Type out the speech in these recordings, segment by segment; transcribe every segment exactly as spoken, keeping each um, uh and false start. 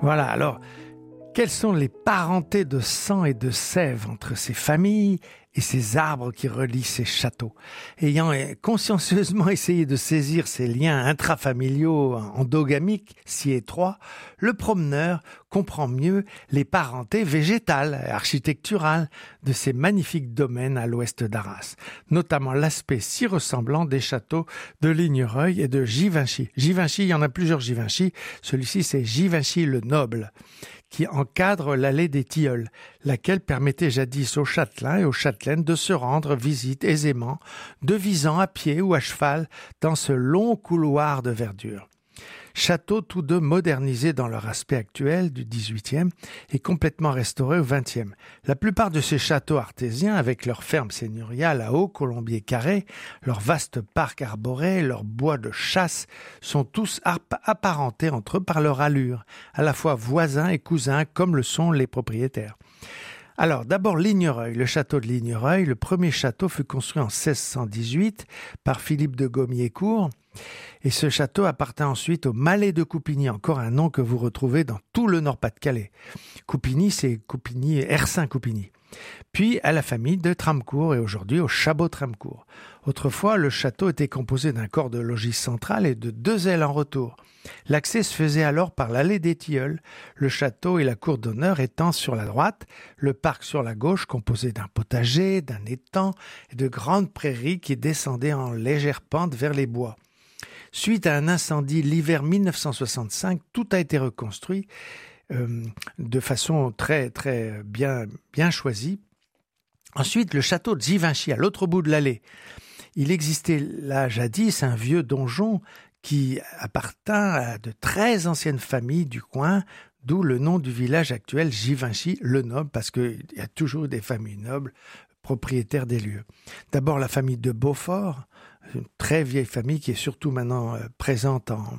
Voilà, alors, quelles sont les parentés de sang et de sève entre ces familles et ces arbres qui relient ces châteaux? Ayant consciencieusement essayé de saisir ces liens intrafamiliaux endogamiques si étroits, le promeneur comprend mieux les parentés végétales et architecturales de ces magnifiques domaines à l'ouest d'Arras, notamment l'aspect si ressemblant des châteaux de Lignereuil et de Givenchy. Givenchy, il y en a plusieurs Givenchy, celui-ci c'est Givenchy le Noble, qui encadre l'allée des Tilleuls, laquelle permettait jadis aux châtelains et aux châtelaines de se rendre visite aisément, devisant à pied ou à cheval dans ce long couloir de verdure. Châteaux tous deux modernisés dans leur aspect actuel du dix-huitième et complètement restaurés au vingtième. La plupart de ces châteaux artésiens, avec leurs fermes seigneuriales à hauts colombiers carrés, leurs vastes parcs arborés, leurs bois de chasse, sont tous apparentés entre eux par leur allure, à la fois voisins et cousins comme le sont les propriétaires. Alors, d'abord Lignereuil, le château de Lignereuil. Le premier château fut construit en seize cent dix-huit par Philippe de Gommiécourt. Et ce château appartint ensuite au Malais de Coupigny, encore un nom que vous retrouvez dans tout le Nord-Pas-de-Calais. Coupigny, c'est Coupigny, Hersin-Coupigny. Puis à la famille de Tramcourt et aujourd'hui au Chabot-Tramcourt. Autrefois, le château était composé d'un corps de logis central et de deux ailes en retour. L'accès se faisait alors par l'allée des Tilleuls, le château et la cour d'honneur étant sur la droite, le parc sur la gauche composé d'un potager, d'un étang et de grandes prairies qui descendaient en légère pente vers les bois. Suite à un incendie l'hiver mille neuf cent soixante-cinq, tout a été reconstruit euh, de façon très très bien, bien choisie. Ensuite, le château de Givenchy, à l'autre bout de l'allée. Il existait là jadis un vieux donjon qui appartint à de très anciennes familles du coin, d'où le nom du village actuel, Givenchy le Noble, parce qu'il y a toujours des familles nobles propriétaires des lieux. D'abord la famille de Beaufort, une très vieille famille qui est surtout maintenant euh, présente en,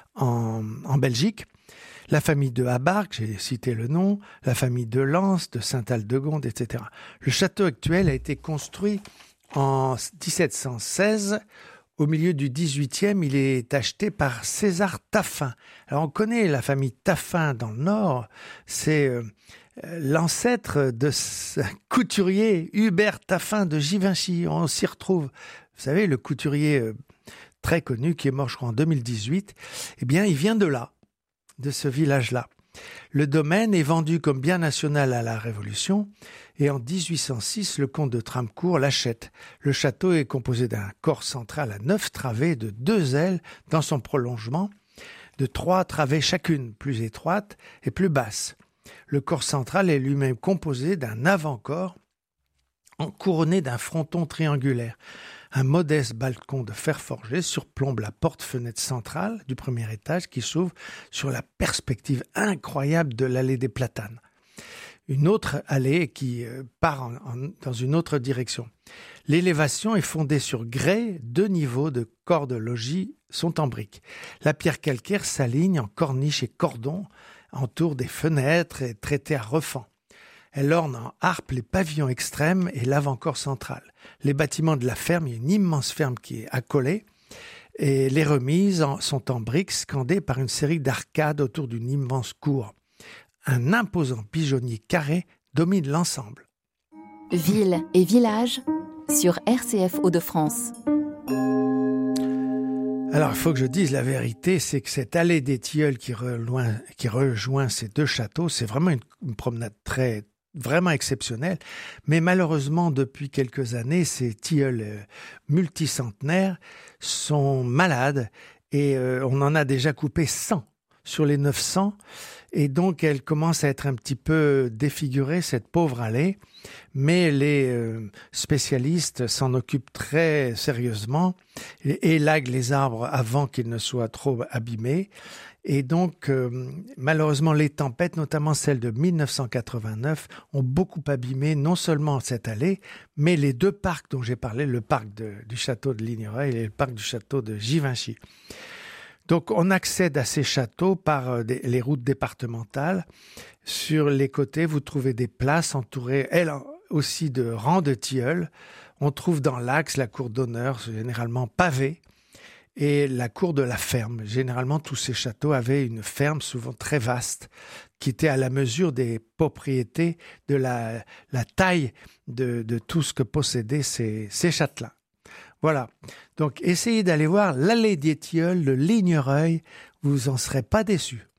en, en Belgique. La famille de Habarc, j'ai cité le nom, la famille de Lens, de Saint-Aldegonde, et cetera. Le château actuel a été construit en dix-sept cent seize. Au milieu du dix-huitième, il est acheté par César Taffin. Alors on connaît la famille Taffin dans le Nord, c'est euh, l'ancêtre de ce couturier Hubert Taffin de Givenchy. On s'y retrouve. Vous savez, le couturier euh, très connu qui est mort, je crois, en deux mille dix-huit, eh bien, il vient de là, de ce village-là. Le domaine est vendu comme bien national à la Révolution et en dix-huit cent six, le comte de Tramcourt l'achète. Le château est composé d'un corps central à neuf travées de deux ailes dans son prolongement, de trois travées chacune, plus étroites et plus basses. Le corps central est lui-même composé d'un avant-corps couronné d'un fronton triangulaire. Un modeste balcon de fer forgé surplombe la porte-fenêtre centrale du premier étage qui s'ouvre sur la perspective incroyable de l'allée des Platanes. Une autre allée qui part en, en, dans une autre direction. L'élévation est fondée sur grès, deux niveaux de corps de logis sont en briques. La pierre calcaire s'aligne en corniche et cordon, entoure des fenêtres et traitée à refend. Elle orne en harpe les pavillons extrêmes et l'avant-corps central. Les bâtiments de la ferme, il y a une immense ferme qui est accolée et les remises en, sont en briques scandées par une série d'arcades autour d'une immense cour. Un imposant pigeonnier carré domine l'ensemble. Ville et village sur R C F Hauts-de-France. Alors, il faut que je dise la vérité, c'est que cette allée des Tilleuls qui, reloin, qui rejoint ces deux châteaux, c'est vraiment une, une promenade très vraiment exceptionnelle. Mais malheureusement, depuis quelques années, ces tilleuls euh, multicentenaires sont malades et euh, on en a déjà coupé cent sur les neuf cents. Et donc, elle commence à être un petit peu défigurée, cette pauvre allée. Mais les euh, spécialistes s'en occupent très sérieusement et élaguent les arbres avant qu'ils ne soient trop abîmés. Et donc, euh, malheureusement, les tempêtes, notamment celle de mille neuf cent quatre-vingt-neuf, ont beaucoup abîmé non seulement cette allée, mais les deux parcs dont j'ai parlé, le parc de, du château de Lignereuil et le parc du château de Givenchy. Donc, on accède à ces châteaux par euh, des, les routes départementales. Sur les côtés, vous trouvez des places entourées, elles aussi, de rangs de tilleuls. On trouve dans l'axe la cour d'honneur, généralement pavée. et la cour de la ferme. Généralement, tous ces châteaux avaient une ferme souvent très vaste qui était à la mesure des propriétés, de la, la taille de, de tout ce que possédaient ces, ces châtelains. Voilà, donc essayez d'aller voir l'allée des Tilleuls, le Lignereuil, vous en serez pas déçus.